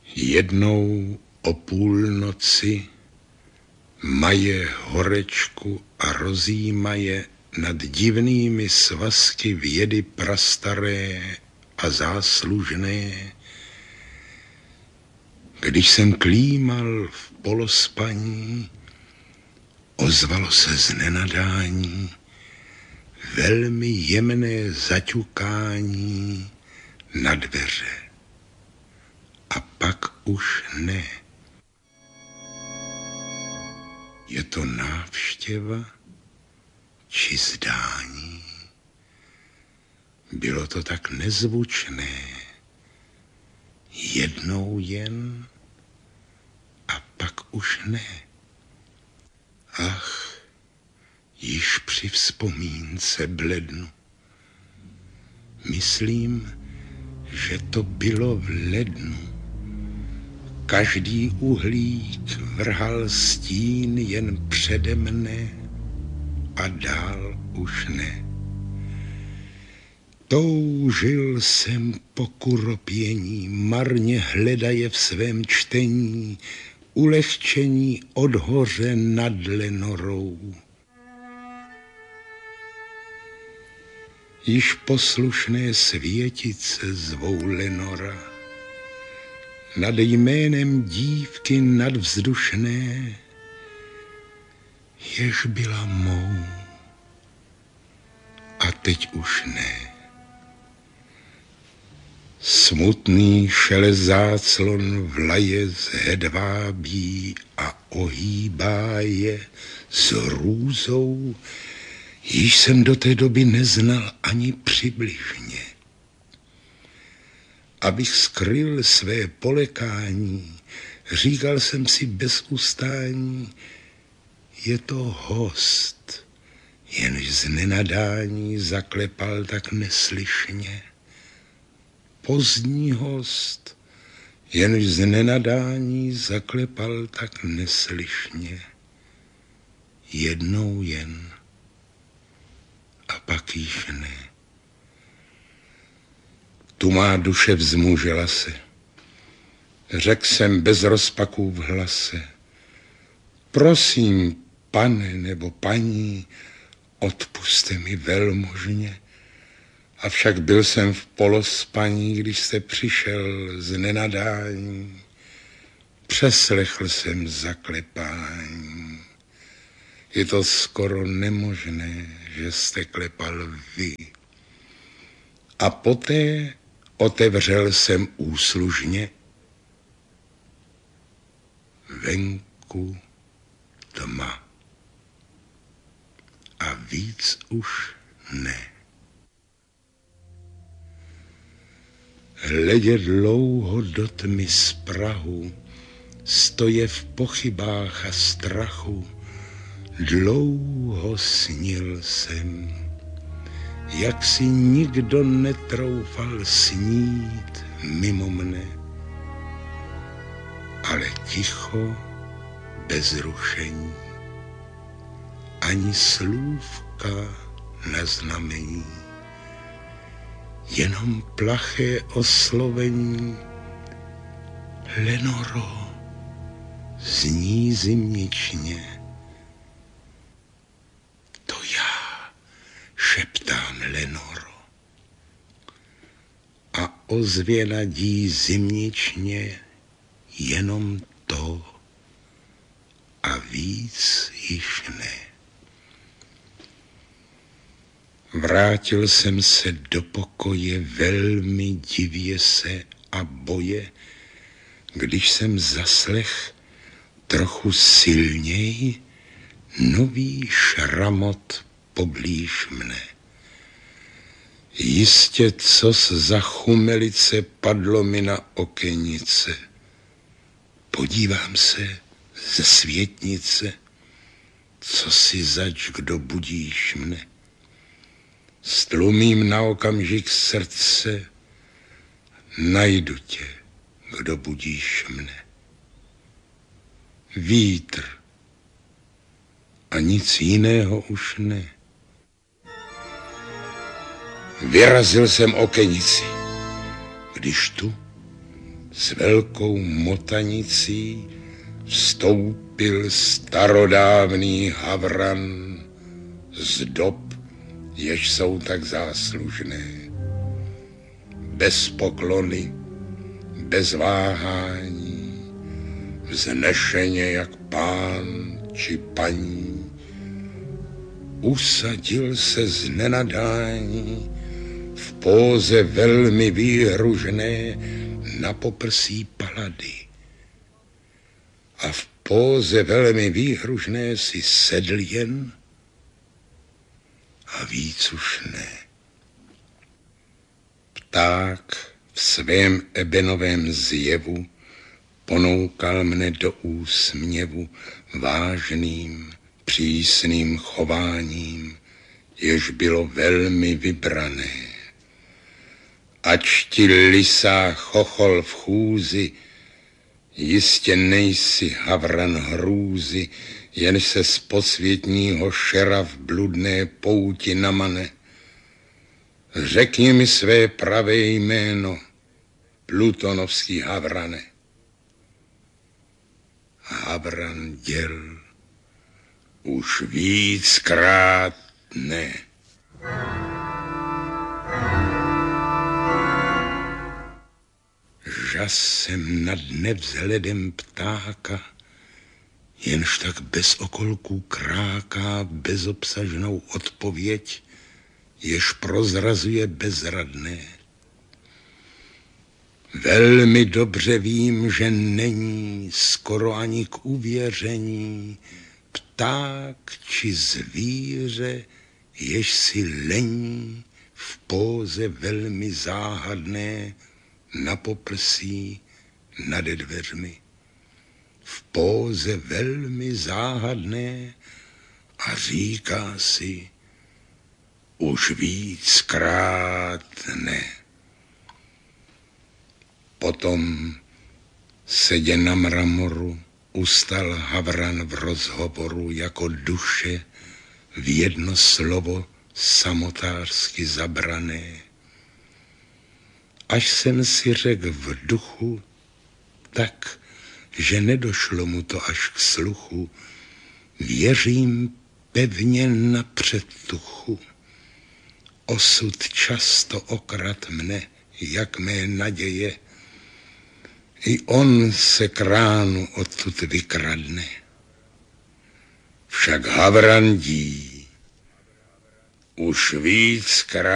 Jednou o půlnoci maje horečku a rozjímaje nad divnými svazky vědy prastaré a záslužné. Když jsem klímal v polospaní, ozvalo se z nenadání velmi jemné zaťukání na dveře. A pak už ne. Je to návštěva či zdání? Bylo to tak nezvučné, jednou jen a pak už ne. Ach, již při vzpomínce blednu. Myslím, že to bylo v lednu. Každý uhlík vrhal stín jen přede mne a dál už ne. Toužil jsem po kuropění, marně hledaje v svém čtení ulehčení od hoře nad Lenorou. Již poslušné světice zvou Lenora, nad jménem dívky nadvzdušné, jež byla mou a teď už ne. Smutný šele záclon vlaje z hedvábí a ohýbá je s růzou, již jsem do té doby neznal ani přibližně. Abych skryl své polekání, říkal jsem si bez ustání, je to host, jenž z nenadání zaklepal tak neslyšně. Pozdní host, jenž z nenadání zaklepal tak neslyšně. Jednou jen a pak již ne. Tu má duše vzmužila se. Řekl jsem bez rozpaků v hlase. Prosím, pane nebo paní, odpuste mi velmožně. Avšak byl jsem v polospaní, když jste přišel z nenadání. Přeslechl jsem zaklepání. Je to skoro nemožné, že jste klepal vy. A poté otevřel jsem úslužně. Venku tma. A víc už ne. Hledě dlouho do tmy z prahu, stoje v pochybách a strachu, dlouho snil jsem, jak si nikdo netroufal snít mimo mne, ale ticho, bez rušení, ani slůvka na znamení, jenom plaché oslovení. Lenoro, zní zimničně. To já, šeptám Lenoro. A ozvěna dí zimničně jenom to a víc již ne. Vrátil jsem se do pokoje velmi divě se a boje, když jsem zaslech trochu silněji nový šramot poblíž mne. Jistě cos za chumelice padlo mi na okenice. Podívám se ze světnice, co si zač, kdo budíš mne. Stlumím na okamžik srdce, najdu tě, kdo budíš mne. Vítr a nic jiného už ne. Vyrazil jsem okenici, když tu S velkou motanicí vstoupil starodávný Havran z dob, jež jsou tak záslužné. Bez poklony, bez váhání, vznešeně jak pán či paní, usadil se z nenadání v póze velmi výhružné na poprsí palady. A v póze velmi výhružné si sedl jen a víc už ne. Pták v svém ebenovém zjevu ponoukal mne do úsměvu vážným, přísným chováním, jež bylo velmi vybrané. Ač ti lisá chochol v chůzi, jistě nejsi Havran hrůzy, jen se z posvětního šera v bludné pouti namane. Řekni mi své pravé jméno, plutonovský Havrane. Havran děl už víckrát ne. Žas jsem nad nevzhledem ptáka, jenž tak bez okolků kráká bezobsažnou odpověď, jež prozrazuje bezradné. Velmi dobře vím, že není skoro ani k uvěření pták či zvíře, jež si lení v póze velmi záhadné na poprsí nade dveřmi. V póze velmi záhadné a říká si už víckrát ne. Potom, sedě na mramoru, ustal Havran v rozhovoru jako duše v jedno slovo samotářsky zabrané. Až jsem si řekl v duchu, tak, že nedošlo mu to až k sluchu, věřím pevně na předtuchu. Osud často okrad mne, jak mé naděje, i on se k ránu odtud vykradne. Však Havrandí už víckrát